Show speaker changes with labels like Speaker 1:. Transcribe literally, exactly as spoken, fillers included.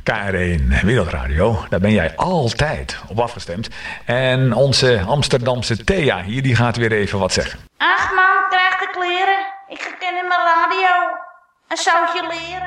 Speaker 1: K R één Wereldradio, daar ben jij altijd op afgestemd. En onze Amsterdamse Thea hier, die gaat weer even wat zeggen.
Speaker 2: Ach man, krijg de kleren. Ik ga kennen mijn radio. Een zoutje leren.